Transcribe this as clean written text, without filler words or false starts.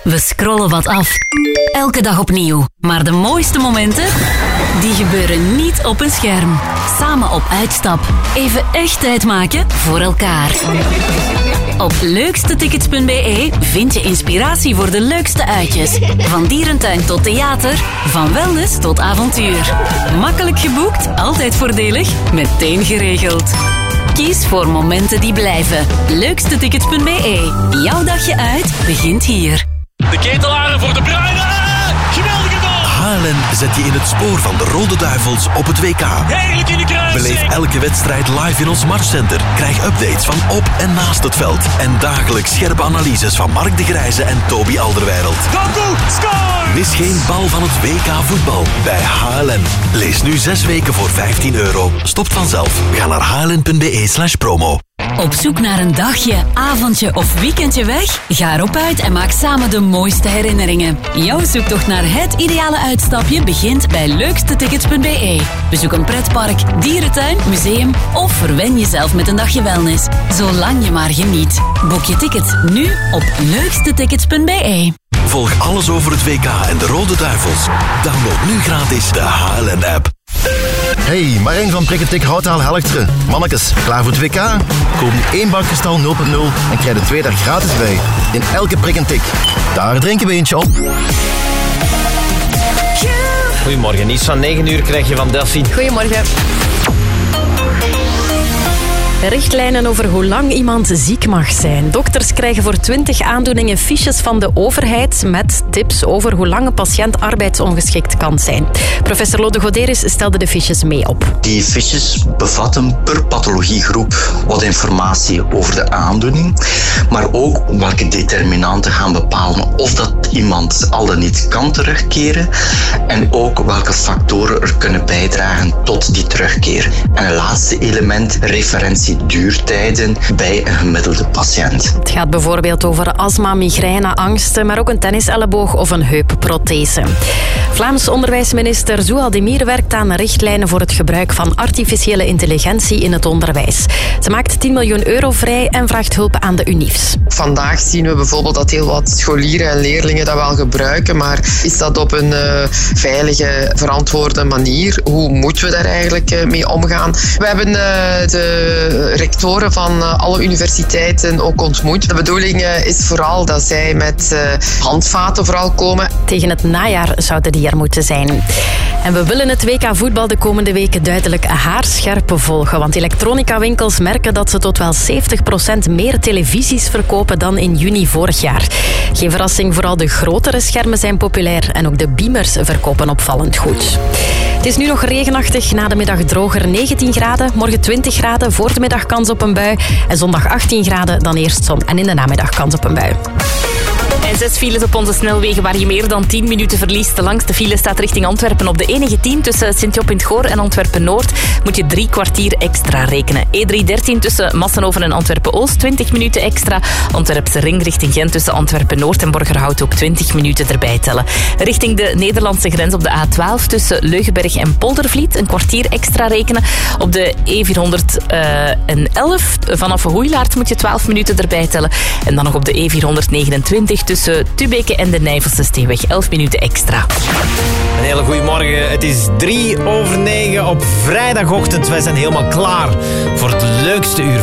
We scrollen wat af. Elke dag opnieuw. Maar de mooiste momenten, die gebeuren niet op een scherm. Samen op uitstap. Even echt tijd maken voor elkaar. Op leukstetickets.be vind je inspiratie voor de leukste uitjes. Van dierentuin tot theater, van wellness tot avontuur. Makkelijk geboekt, altijd voordelig, meteen geregeld. Kies voor momenten die blijven. Leukstetickets.be. Jouw dagje uit begint hier. De ketelaren voor De Bruyne. Geweldige bal. Haarlem zet je in het spoor van de Rode Duivels op het WK. Heerlijk in de kruising. Beleef elke wedstrijd live in ons Marscenter. Krijg updates van op en naast het veld. En dagelijks scherpe analyses van Mark de Grijze en Toby Alderweireld. Doku, score! Mis geen bal van het WK voetbal bij HLN. Lees nu 6 weken voor €15. Stopt vanzelf. Ga naar hln.be/promo. Op zoek naar een dagje, avondje of weekendje weg? Ga erop uit en maak samen de mooiste herinneringen. Jouw zoektocht naar het ideale uitstapje begint bij leukstetickets.be. Bezoek een pretpark, dierentuin, museum of verwen jezelf met een dagje wellness. Zolang je maar geniet. Boek je ticket nu op leukstetickets.be. Volg alles over het WK en de Rode Duivels. Download nu gratis de HLN-app. Hey, Marijn van Prikketik Houtaal Helchteren. Mannekes, klaar voor het WK? Koop nu 1 bak Kristal 0.0 en krijg er 2 daar gratis bij. In elke prik en tik. Daar drinken we eentje op. Goedemorgen, nieuws van 9 uur krijg je van Delphine. Goedemorgen. Richtlijnen over hoe lang iemand ziek mag zijn. Dokters krijgen voor 20 aandoeningen fiches van de overheid met tips over hoe lang een patiënt arbeidsongeschikt kan zijn. Professor Lode Goderis stelde de fiches mee op. Die fiches bevatten per pathologiegroep wat informatie over de aandoening, maar ook welke determinanten gaan bepalen of dat iemand al dan niet kan terugkeren en ook welke factoren er kunnen bijdragen tot die terugkeer. En een laatste element, referentieduurtijden bij een gemiddelde patiënt. Het gaat bijvoorbeeld over astma, migraine, angsten, maar ook een tenniselleboog of een heupprothese. Vlaams onderwijsminister Zoual Demir werkt aan richtlijnen voor het gebruik van artificiële intelligentie in het onderwijs. Ze maakt 10 miljoen euro vrij en vraagt hulp aan de UNIFs. Vandaag zien we bijvoorbeeld dat heel wat scholieren en leerlingen dat wel gebruiken, maar is dat op een veilige, verantwoorde manier? Hoe moeten we daar eigenlijk mee omgaan? We hebben de rectoren van alle universiteiten ook ontmoet. De bedoeling is vooral dat zij met handvaten vooral komen. Tegen het najaar zouden die er moeten zijn. En we willen het WK voetbal de komende weken duidelijk haarscherp volgen, want elektronica-winkels merken dat ze tot wel 70% meer televisies verkopen dan in juni vorig jaar. Geen verrassing, vooral de grotere schermen zijn populair en ook de beamers verkopen opvallend goed. Het is nu nog regenachtig, na de middag droger 19 graden, morgen 20 graden, voor de middag kans op een bui en zondag 18 graden, dan eerst zon en in de namiddag kans op een bui. En 6 files op onze snelwegen waar je meer dan 10 minuten verliest. De langste file staat richting Antwerpen op de E19 tussen Sint-Job in het Goor en Antwerpen-Noord. Moet je 3 kwartier extra rekenen. E313 tussen Massenhoven en Antwerpen-Oost 20 minuten extra. Antwerpse ring richting Gent tussen Antwerpen-Noord en Borgerhout ook 20 minuten erbij tellen. Richting de Nederlandse grens op de A12 tussen Leugenberg en Poldervliet een kwartier extra rekenen. Op de E411 vanaf Hoeilaard moet je 12 minuten erbij tellen. En dan nog op de E429 tussen Tubeke en de Nijvelse Steenweg 11 minuten extra. Een hele goede morgen. Het is 3:03 op vrijdagochtend. Wij zijn helemaal klaar voor het leukste uur